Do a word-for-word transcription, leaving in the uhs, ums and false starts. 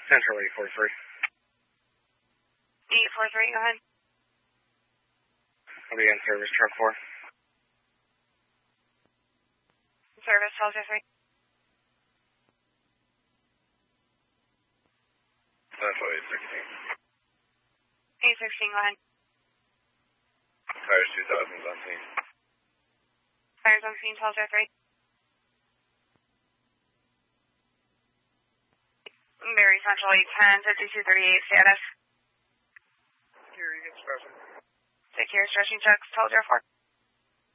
Central eight four three. eight four three, go ahead. I'll be in service, truck four. Service, Delta three. Central eight sixteen. eight sixteen, go ahead. Tires two thousand on scene. Tires on scene, Delta three. Very Central eight ten, fifty-two thirty-eight status. Here, you get stretching. Take care, stretching checks, Delta four.